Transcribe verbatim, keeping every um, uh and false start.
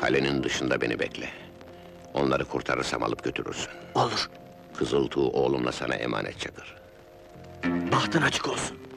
Kalenin dışında beni bekle. Onları kurtarırsam alıp götürürsün. Olur. Kızıltuğ oğlumla sana emanet çakır. Bahtın açık olsun.